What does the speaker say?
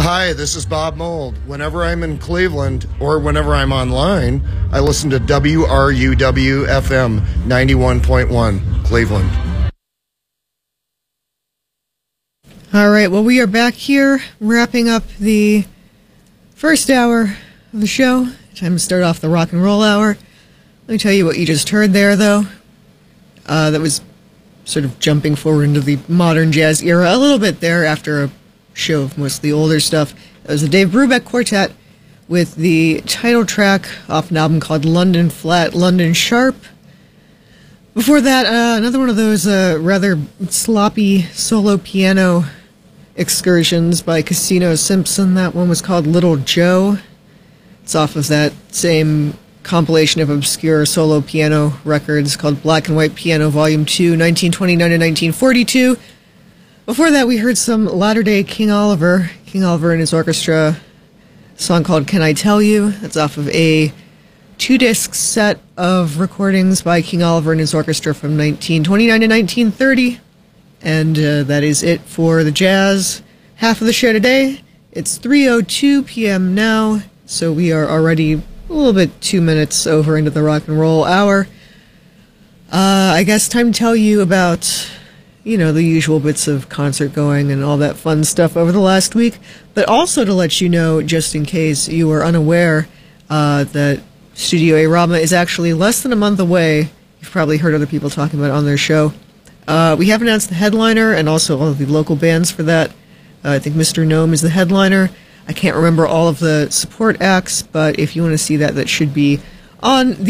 Hi, this is Bob Mould. Whenever I'm in Cleveland or whenever I'm online, I listen to WRUW FM 91.1 Cleveland. All right, well, we are back here wrapping up the first hour of the show. Time to start off the rock and roll hour. Let me tell you what you just heard there, though. That was sort of jumping forward into the modern jazz era a little bit there after a show of most of the older stuff. It was the Dave Brubeck Quartet with the title track off an album called London Flat, London Sharp. Before that, another one of those rather sloppy solo piano excursions by Casino Simpson. That one was called Little Joe. It's off of that same compilation of obscure solo piano records called Black and White Piano Volume 2, 1929 to 1942. Before that, we heard some latter-day King Oliver and his orchestra, a song called Can I Tell You? That's off of a 2-disc set of recordings by King Oliver and his orchestra from 1929 to 1930. And that is it for the jazz half of the show today. It's 3:02 p.m. now, so we are already a little bit 2 minutes over into the rock and roll hour. I guess time to tell you about, the usual bits of concert going and all that fun stuff over the last week, but also to let you know, just in case you were unaware, that Studio A Rama is actually less than a month away. You've probably heard other people talking about it on their show. We have announced the headliner and also all of the local bands for that. I think Mr. Gnome is the headliner. I can't remember all of the support acts, but if you want to see that, that should be on the